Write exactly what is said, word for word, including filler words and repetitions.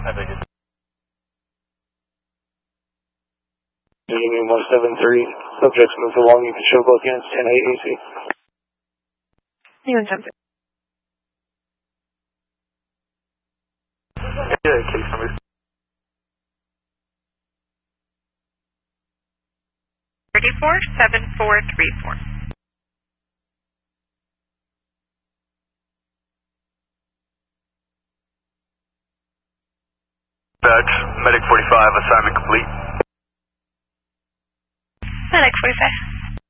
I think it's Union one seven three, subjects move along, you can show both units ten eight A C. Union seven three. yeah, case number. thirty-four seven four three four. Dispatch, Medic forty-five, assignment complete. Medic forty-five.